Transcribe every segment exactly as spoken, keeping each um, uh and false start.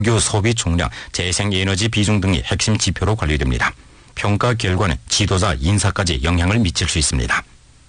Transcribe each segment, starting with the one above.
석유 소비 총량, 재생에너지 비중 등이 핵심 지표로 관리됩니다. 평가 결과는 지도자 인사까지 영향을 미칠 수 있습니다.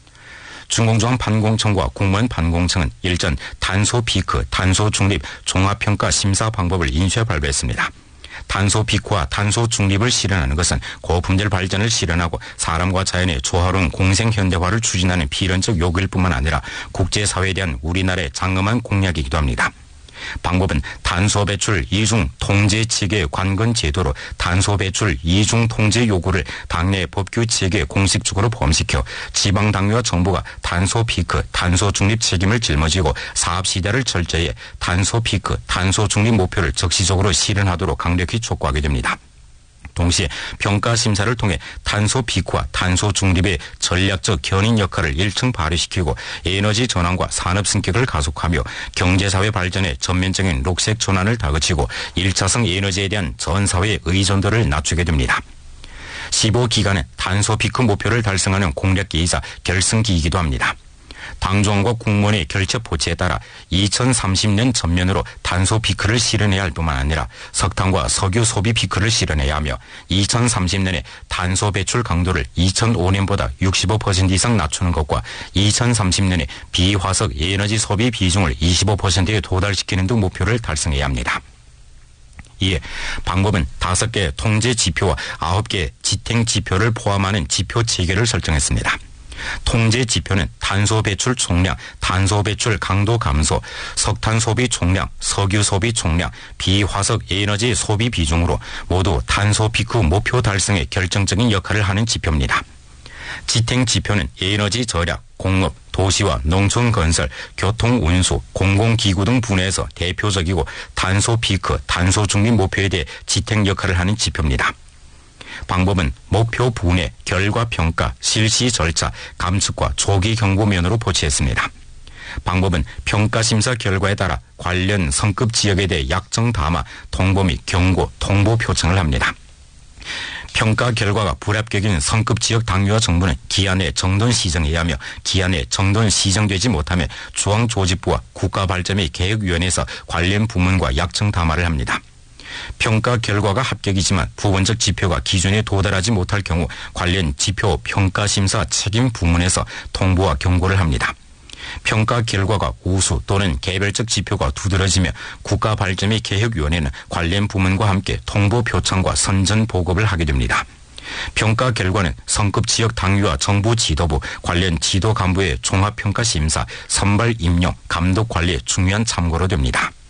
중공조합 판공청과 공무원 판공청은 일전 탄소 피크, 탄소 중립 종합평가 심사 방법을 인쇄 발표했습니다. 탄소 피크와 탄소 중립을 실현하는 것은 고품질 발전을 실현하고 사람과 자연의 조화로운 공생 현대화를 추진하는 필연적 요구일 뿐만 아니라 국제사회에 대한 우리나라의 장엄한 공약이기도 합니다. 방법은 탄소 배출 이중 통제 체계 관건 제도로 탄소 배출 이중 통제 요구를 당내 법규 체계에 공식적으로 포함시켜 지방 당국과 정부가 탄소 피크, 탄소 중립 책임을 짊어지고 사업 시대를 철저히 탄소 피크, 탄소 중립 목표를 적시적으로 실현하도록 강력히 촉구하게 됩니다. 동시에 평가 심사를 통해 탄소 피크와 탄소 중립의 전략적 견인 역할을 일층 발휘시키고 에너지 전환과 산업 승격을 가속하며 경제사회 발전에 전면적인 녹색 전환을 다그치고 일차성 에너지에 대한 전 사회의 의존도를 낮추게 됩니다. 십오 기간은 탄소 피크 목표를 달성하는 공략기이자 결승기이기도 합니다. 당정과 공무원의 결체 포치에 따라 이천삼십 년 전면으로 탄소 피크를 실현해야 할 뿐만 아니라 석탄과 석유 소비 피크를 실현해야 하며 이천삼십 년에 탄소 배출 강도를 이천오 년보다 육십오 퍼센트 이상 낮추는 것과 이천삼십 년에 비화석 에너지 소비 비중을 이십오 퍼센트에 도달시키는 등 목표를 달성해야 합니다. 이에 방법은 다섯 개 통제 지표와 아홉 개 지탱 지표를 포함하는 지표 체계를 설정했습니다. 통제 지표는 탄소 배출 총량, 탄소 배출 강도 감소, 석탄 소비 총량, 석유 소비 총량, 비화석 에너지 소비 비중으로 모두 탄소 피크 목표 달성에 결정적인 역할을 하는 지표입니다. 지탱 지표는 에너지 절약, 공업, 도시와 농촌 건설, 교통 운수, 공공기구 등 분야에서 대표적이고 탄소 피크, 탄소 중립 목표에 대해 지탱 역할을 하는 지표입니다. 방법은 목표 분해, 결과 평가, 실시 절차, 감축과 조기 경고 면으로 포함했습니다. 방법은 평가 심사 결과에 따라 관련 성급 지역에 대해 약정 담아 통보 및 경고, 통보 표창을 합니다. 평가 결과가 불합격인 성급 지역 당국과 정부는 기한 내에 정돈 시정해야 하며 기한 내에 정돈 시정되지 못하면 중앙조직부와 국가발전계획위원회에서 관련 부문과 약정 담화를 합니다. 평가 결과가 합격이지만 부분적 지표가 기준에 도달하지 못할 경우 관련 지표 평가심사 책임 부문에서 통보와 경고를 합니다. 평가 결과가 우수 또는 개별적 지표가 두드러지며 국가발전계획위원회는 관련 부문과 함께 통보 표창과 선전 보고를 하게 됩니다. 평가 결과는 성급 지역 당국과 정부 지도부, 관련 지도 간부의 종합평가 심사, 선발 임용, 감독 관리에 중요한 참고로 됩니다.